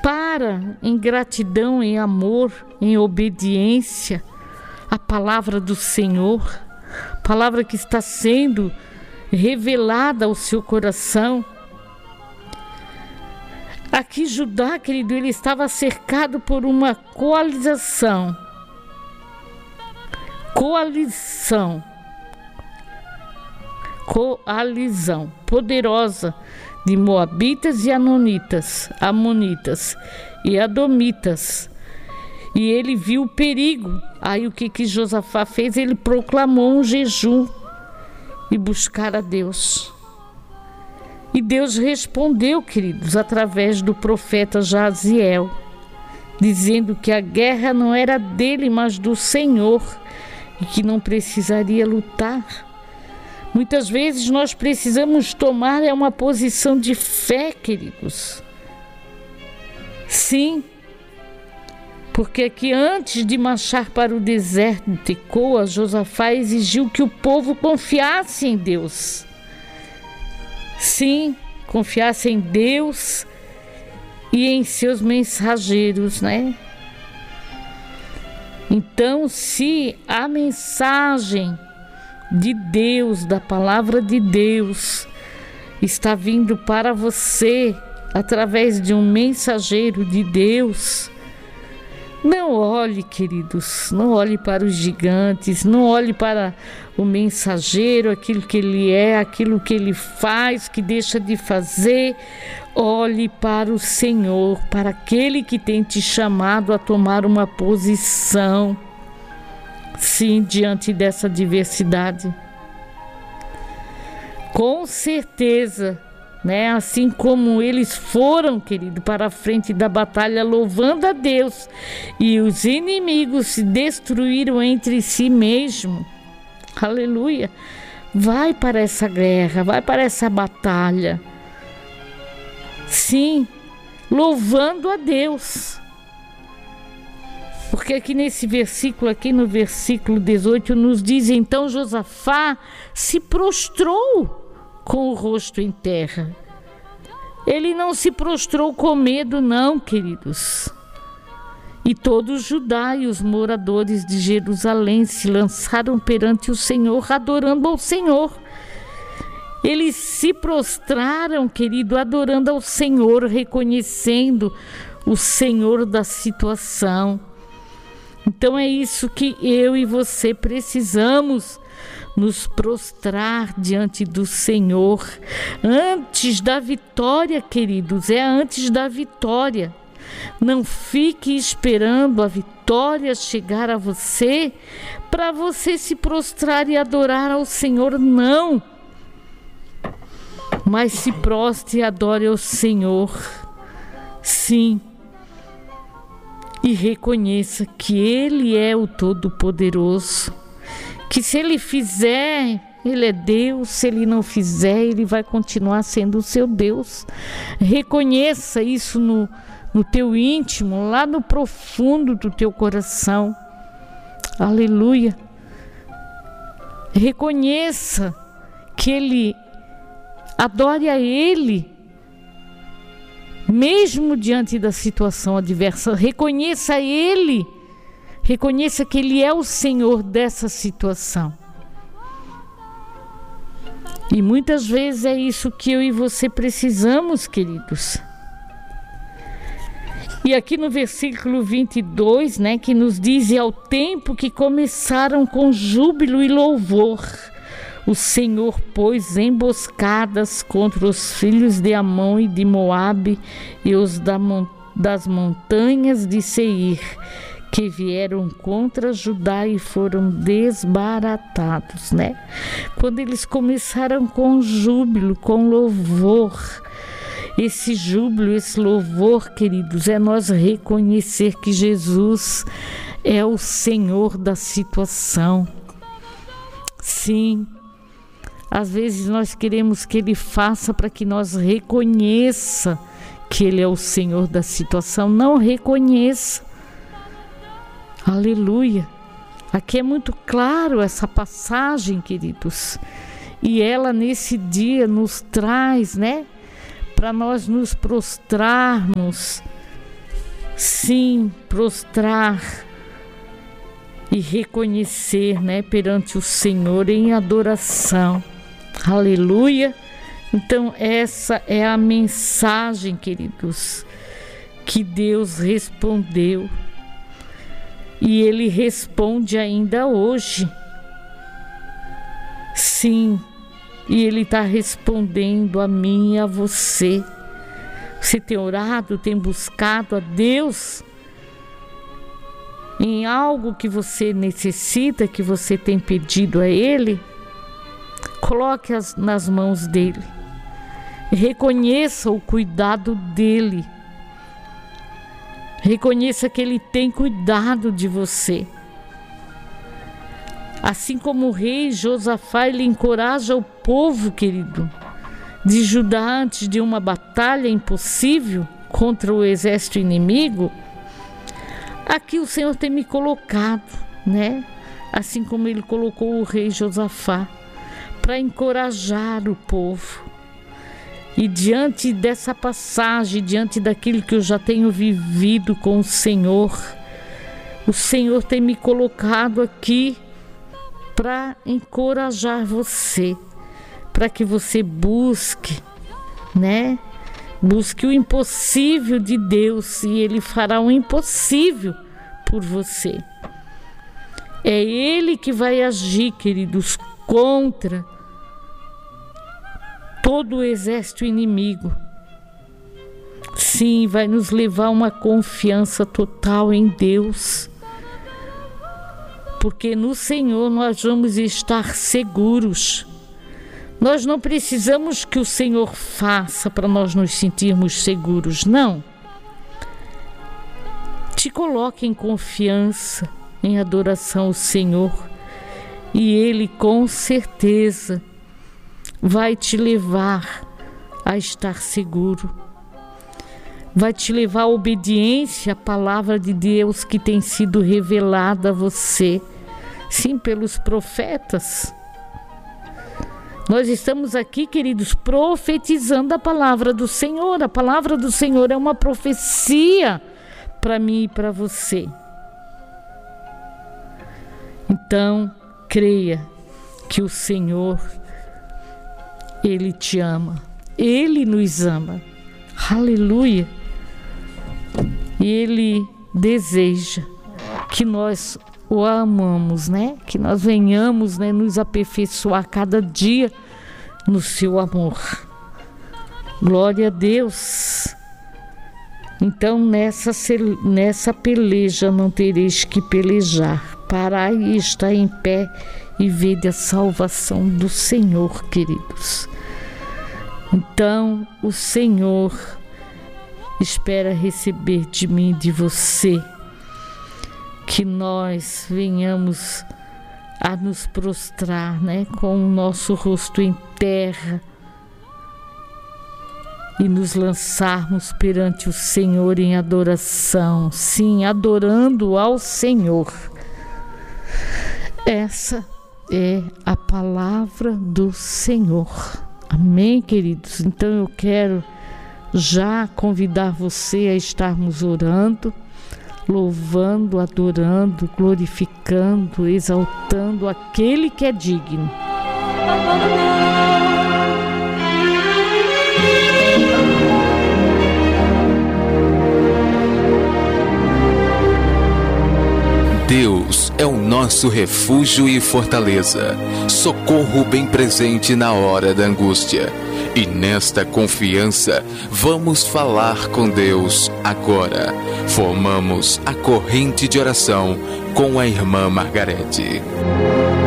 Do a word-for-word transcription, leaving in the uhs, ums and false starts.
para em gratidão, em amor, em obediência à palavra do Senhor, palavra que está sendo revelada ao seu coração. Aqui Judá, querido, ele estava cercado por uma coalização. Coalição. Coalizão poderosa de Moabitas e Anonitas, Amonitas e Adomitas. E ele viu o perigo. Aí o que que Josafá fez? Ele proclamou um jejum e buscar a Deus. E Deus respondeu, queridos, através do profeta Jaziel, dizendo que a guerra não era dele, mas do Senhor, e que não precisaria lutar. Muitas vezes nós precisamos tomar uma posição de fé, queridos. Sim, porque aqui antes de marchar para o deserto de Tecoa, Josafá exigiu que o povo confiasse em Deus. Sim, confiasse em Deus e em seus mensageiros, né? Então, se a mensagem de Deus, da palavra de Deus, está vindo para você através de um mensageiro de Deus, não olhe, queridos, não olhe para os gigantes, não olhe para o mensageiro, aquilo que ele é, aquilo que ele faz, que deixa de fazer. Olhe para o Senhor, para aquele que tem te chamado a tomar uma posição, sim, diante dessa adversidade. Com certeza, né? Assim como eles foram, querido, para a frente da batalha louvando a Deus, e os inimigos se destruíram entre si mesmo. Aleluia! Vai para essa guerra, vai para essa batalha. Sim, louvando a Deus. Porque aqui nesse versículo, aqui no versículo dezoito, nos diz: então Josafá se prostrou com o rosto em terra. Ele não se prostrou com medo, não, queridos. E todo Judá e os moradores de Jerusalém se lançaram perante o Senhor, adorando ao Senhor. Eles se prostraram, querido, adorando ao Senhor, reconhecendo o Senhor da situação. Então é isso que eu e você precisamos, nos prostrar diante do Senhor. Antes da vitória, queridos, é antes da vitória. Não fique esperando a vitória chegar a você para você se prostrar e adorar ao Senhor, não. Mas se prostre e adore ao Senhor, sim. E reconheça que Ele é o Todo-Poderoso. Que se Ele fizer, Ele é Deus. Se Ele não fizer, Ele vai continuar sendo o seu Deus. Reconheça isso no, no teu íntimo, lá no profundo do teu coração. Aleluia. Reconheça que Ele, adore a Ele, mesmo diante da situação adversa. Reconheça Ele. Reconheça que Ele é o Senhor dessa situação. E muitas vezes é isso que eu e você precisamos, queridos. E aqui no versículo vinte e dois, né, que nos diz: e ao tempo que começaram com júbilo e louvor, o Senhor pôs emboscadas contra os filhos de Amon e de Moabe e os da, das montanhas de Seir, que vieram contra Judá e foram desbaratados, né? Quando eles começaram com júbilo, com louvor, esse júbilo, esse louvor, queridos, é nós reconhecer que Jesus é o Senhor da situação. Sim, às vezes nós queremos que Ele faça para que nós reconheça que Ele é o Senhor da situação. Não reconheça. Aleluia. Aqui é muito claro essa passagem, queridos. E ela nesse dia nos traz, né, para nós nos prostrarmos sim, prostrar e reconhecer, né, perante o Senhor em adoração. Aleluia! Então essa é a mensagem, queridos, que Deus respondeu. E Ele responde ainda hoje. Sim, e Ele está respondendo a mim e a você. Você tem orado, tem buscado a Deus em algo que você necessita, que você tem pedido a Ele? Coloque-as nas mãos dEle. Reconheça o cuidado dEle. Reconheça que Ele tem cuidado de você. Assim como o rei Josafá, ele encoraja o povo, querido, de Judá antes de uma batalha impossível contra o exército inimigo. Aqui o Senhor tem me colocado, né? Assim como Ele colocou o rei Josafá, para encorajar o povo. E diante dessa passagem, diante daquilo que eu já tenho vivido com o Senhor, o Senhor tem me colocado aqui para encorajar você, para que você busque, né? Busque o impossível de Deus e Ele fará o impossível por você. É Ele que vai agir, queridos, contra todo o exército inimigo. Sim, vai nos levar a uma confiança total em Deus. Porque no Senhor nós vamos estar seguros. Nós não precisamos que o Senhor faça para nós nos sentirmos seguros, não. Te coloque em confiança, em adoração ao Senhor, e Ele com certeza vai te levar a estar seguro. Vai te levar à obediência à palavra de Deus que tem sido revelada a você, sim, pelos profetas. Nós estamos aqui, queridos, profetizando a palavra do Senhor. A palavra do Senhor é uma profecia para mim e para você. Então, creia que o Senhor, Ele te ama. Ele nos ama. Aleluia. E Ele deseja que nós o amamos, né? Que nós venhamos, né, nos aperfeiçoar cada dia no seu amor. Glória a Deus. Então nessa, nessa peleja não tereis que pelejar. Parai e está em pé e vede a salvação do Senhor, queridos. Então o Senhor espera receber de mim e de você que nós venhamos a nos prostrar, né, com o nosso rosto em terra e nos lançarmos perante o Senhor em adoração, sim, adorando ao Senhor. Essa é a palavra do Senhor. Amém, queridos? Então eu quero já convidar você a estarmos orando, louvando, adorando, glorificando, exaltando aquele que é digno. Deus é o nosso refúgio e fortaleza, socorro bem presente na hora da angústia. E nesta confiança, vamos falar com Deus agora. Formamos a corrente de oração com a irmã Margarete.